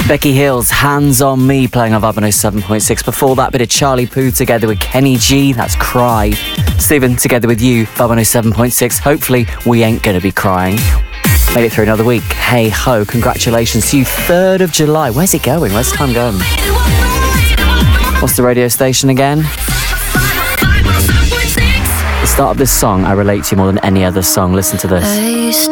Becky Hill's Hands on Me playing on Vibe 107.6. Before that, bit of Charlie Puth together with Kenny G. That's Cry. Stephen together with you, Vibe 107.6. Hopefully, we ain't going to be crying. Made it through another week. Hey ho, congratulations to you. 3rd of July. Where's it going? Where's time going? What's the radio station again? The start of this song, I relate to you more than any other song. Listen to this.